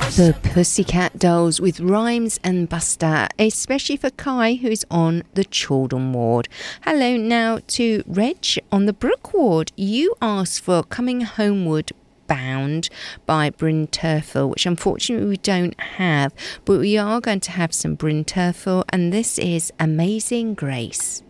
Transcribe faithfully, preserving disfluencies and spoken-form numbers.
The Pussycat Dolls with Rhymes and Buster, especially for Kai, who's on the children ward. Hello now to Reg on the Brook ward. You asked for Coming Homeward Bound by Bryn Terfel, which unfortunately we don't have, but we are going to have some Bryn Terfel, and this is Amazing Grace.